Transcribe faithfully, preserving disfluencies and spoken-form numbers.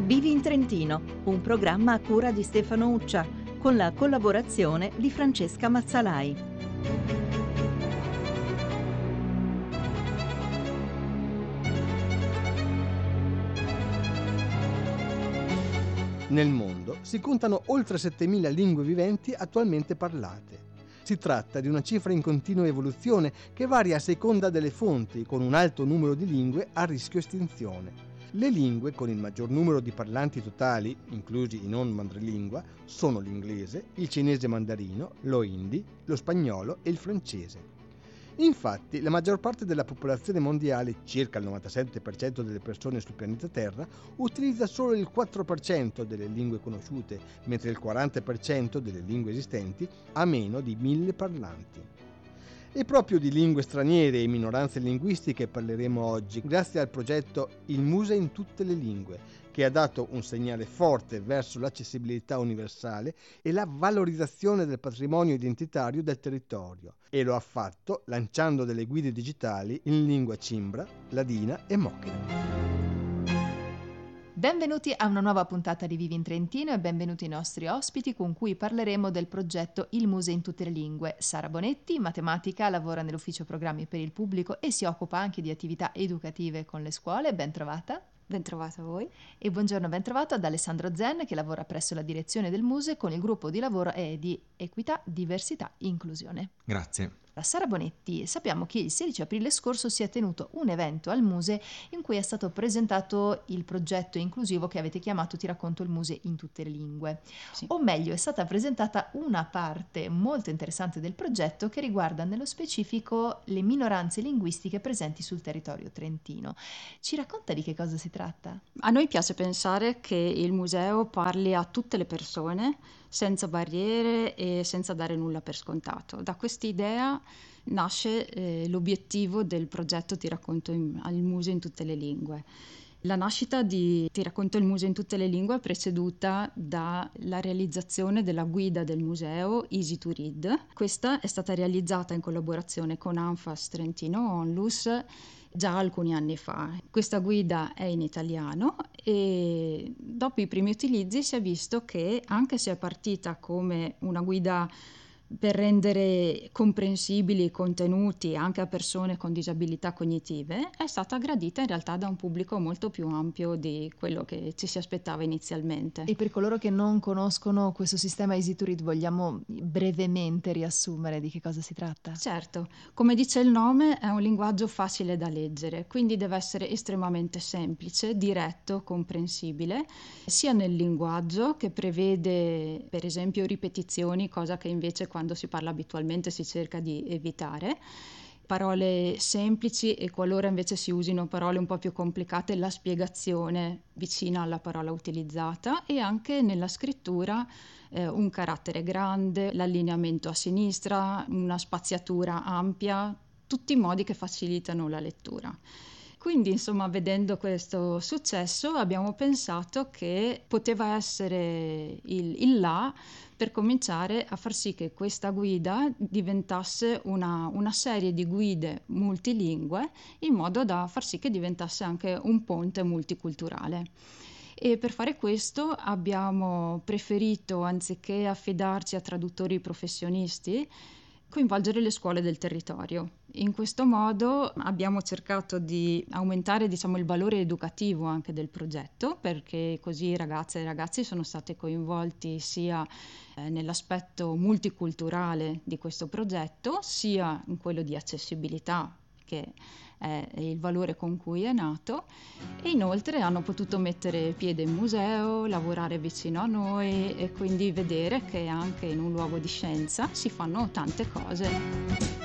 Vivi in Trentino, un programma a cura di Stefano Uccia, con la collaborazione di Francesca Mazzalai. Nel mondo si contano oltre settemila lingue viventi attualmente parlate. Si tratta di una cifra in continua evoluzione che varia a seconda delle fonti, con un alto numero di lingue a rischio estinzione. Le lingue con il maggior numero di parlanti totali, inclusi i non madrelingua, sono l'inglese, il cinese mandarino, lo hindi, lo spagnolo e il francese. Infatti, la maggior parte della popolazione mondiale, circa il novantasette per cento delle persone sul pianeta Terra, utilizza solo il quattro per cento delle lingue conosciute, mentre il quaranta per cento delle lingue esistenti ha meno di mille parlanti. E proprio di lingue straniere e minoranze linguistiche parleremo oggi, grazie al progetto Il Muse in tutte le lingue, che ha dato un segnale forte verso l'accessibilità universale e la valorizzazione del patrimonio identitario del territorio, e lo ha fatto lanciando delle guide digitali in lingua cimbra, ladina e mochina. Benvenuti a una nuova puntata di Vivi in Trentino e benvenuti ai nostri ospiti con cui parleremo del progetto Il Muse in tutte le lingue. Sara Bonetti, matematica, lavora nell'ufficio programmi per il pubblico e si occupa anche di attività educative con le scuole. Ben trovata. Ben trovato a voi. E buongiorno, ben trovato ad Alessandro Zen, che lavora presso la direzione del Muse con il gruppo di lavoro è di Equità, Diversità, Inclusione. Grazie. La Sara Bonetti, sappiamo che il sedici aprile scorso si è tenuto un evento al Muse in cui è stato presentato il progetto inclusivo che avete chiamato Ti racconto il Muse in tutte le lingue. Sì. O meglio, è stata presentata una parte molto interessante del progetto che riguarda nello specifico le minoranze linguistiche presenti sul territorio trentino. Ci racconta di che cosa si tratta? A noi piace pensare che il museo parli a tutte le persone senza barriere e senza dare nulla per scontato. Da quest'idea nasce eh, l'obiettivo del progetto Ti racconto in, al Muse in tutte le lingue. La nascita di Ti racconto il Muse in tutte le lingue è preceduta dalla realizzazione della guida del museo Easy to Read. Questa è stata realizzata in collaborazione con Anfas Trentino Onlus già alcuni anni fa. Questa guida è in italiano e dopo i primi utilizzi si è visto che, anche se è partita come una guida per rendere comprensibili i contenuti anche a persone con disabilità cognitive, è stata gradita in realtà da un pubblico molto più ampio di quello che ci si aspettava inizialmente. E per coloro che non conoscono questo sistema Easy to Read, vogliamo brevemente riassumere di che cosa si tratta? Certo, come dice il nome, è un linguaggio facile da leggere, quindi deve essere estremamente semplice, diretto, comprensibile, sia nel linguaggio, che prevede per esempio ripetizioni, cosa che invece quando si parla abitualmente si cerca di evitare, parole semplici, e qualora invece si usino parole un po' più complicate, la spiegazione vicina alla parola utilizzata, e anche nella scrittura eh, un carattere grande, l'allineamento a sinistra, una spaziatura ampia, tutti modi che facilitano la lettura. Quindi, insomma, vedendo questo successo abbiamo pensato che poteva essere il, il là per cominciare a far sì che questa guida diventasse una, una serie di guide multilingue, in modo da far sì che diventasse anche un ponte multiculturale. E per fare questo abbiamo preferito, anziché affidarci a traduttori professionisti, coinvolgere le scuole del territorio. In questo modo abbiamo cercato di aumentare, diciamo, il valore educativo anche del progetto, perché così ragazze e ragazzi sono stati coinvolti sia eh, nell'aspetto multiculturale di questo progetto, sia in quello di accessibilità, che è il valore con cui è nato, e inoltre hanno potuto mettere piede in museo, lavorare vicino a noi e quindi vedere che anche in un luogo di scienza si fanno tante cose.